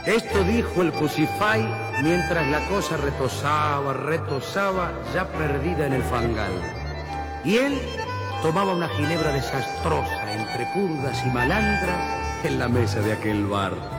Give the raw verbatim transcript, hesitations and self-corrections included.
Esto dijo el Cusify mientras la cosa retosaba, retosaba, ya perdida en el fangal. Y él tomaba una ginebra desastrosa entre purgas y malandras en la mesa de aquel bar.